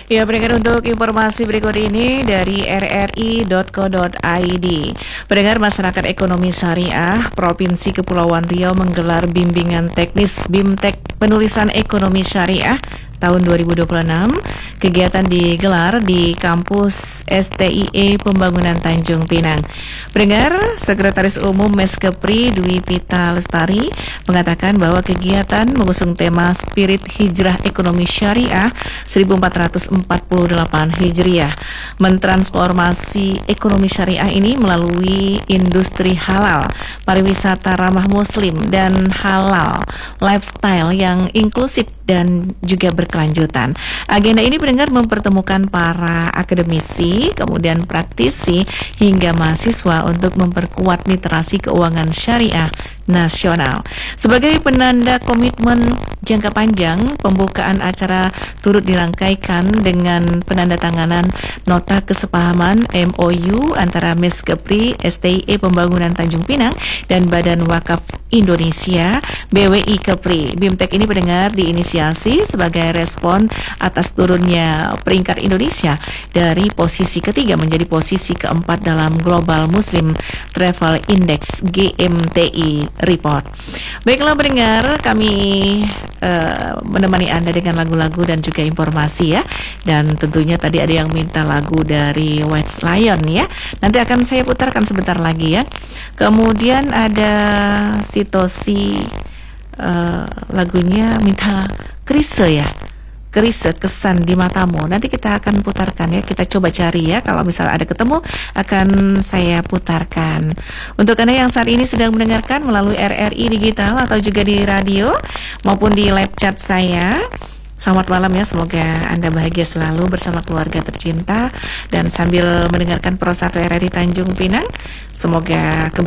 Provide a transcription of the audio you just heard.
Ya, pendengar, untuk informasi berikut ini dari rri.co.id. Pendengar, masyarakat ekonomi syariah Provinsi Kepulauan Riau menggelar bimbingan teknis BIMTEK penulisan ekonomi syariah tahun 2026. Kegiatan digelar di kampus STIE Pembangunan Tanjung Pinang. Pendengar, Sekretaris Umum Meskepri Dwi Pita Lestari mengatakan bahwa kegiatan mengusung tema Spirit Hijrah Ekonomi Syariah 1448 Hijriah, mentransformasi ekonomi syariah ini melalui industri halal, pariwisata ramah muslim, dan halal lifestyle yang inklusif dan juga berkelanjutan. Agenda ini pendengar mempertemukan para akademisi, kemudian praktisi hingga mahasiswa untuk memperkuat literasi keuangan syariah nasional. Sebagai penanda komitmen jangka panjang, pembukaan acara turut dirangkaikan dengan penandatanganan nota kesepahaman MOU antara Meskepri STIE Pembangunan Tanjung Pinang dan Badan Wakaf Indonesia BWI Kepri. BIMTEK ini pendengar diinisiasi sebagai respon atas turunnya peringkat Indonesia dari posisi ketiga menjadi posisi keempat dalam Global Muslim Travel Index GMTI Report. Baiklah pendengar, kami menemani Anda dengan lagu-lagu dan juga informasi ya. Dan tentunya tadi ada yang minta lagu dari White Lion ya. Nanti akan saya putarkan sebentar lagi ya. Kemudian ada Sitosi, lagunya minta Krise ya. Krise, kesan di matamu. Nanti kita akan putarkan ya. Kita coba cari ya. Kalau misalnya ada ketemu, akan saya putarkan. Untuk Anda yang saat ini sedang mendengarkan melalui RRI Digital atau juga di radio maupun di live chat saya, selamat malam ya. Semoga Anda bahagia selalu bersama keluarga tercinta dan sambil mendengarkan Pro 1 RRI Tanjung Pinang. Semoga